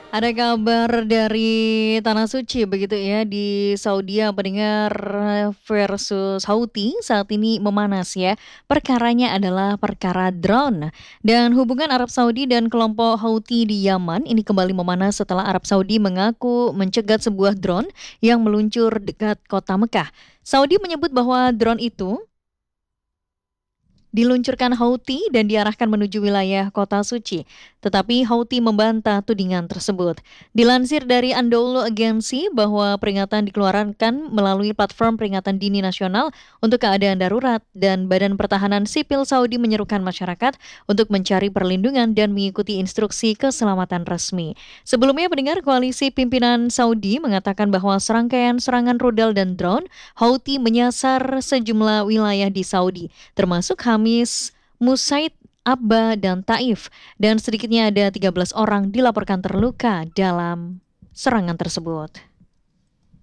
Ada kabar dari Tanah Suci begitu ya, di Saudi pendengar versus Houthi saat ini memanas ya. Perkaranya adalah perkara drone dan hubungan Arab Saudi dan kelompok Houthi di Yaman ini kembali memanas setelah Arab Saudi mengaku mencegat sebuah drone yang meluncur dekat kota Mekah. Saudi menyebut bahwa drone itu diluncurkan Houthi dan diarahkan menuju wilayah kota suci. Tetapi Houthi membantah tudingan tersebut. Dilansir dari Anadolu Agency bahwa peringatan dikeluarkan melalui platform peringatan dini nasional untuk keadaan darurat dan Badan Pertahanan Sipil Saudi menyerukan masyarakat untuk mencari perlindungan dan mengikuti instruksi keselamatan resmi. Sebelumnya pendengar koalisi pimpinan Saudi mengatakan bahwa serangkaian serangan rudal dan drone Houthi menyasar sejumlah wilayah di Saudi termasuk Hamis, Musaid, Abba, dan Taif, dan sedikitnya ada 13 orang dilaporkan terluka dalam serangan tersebut.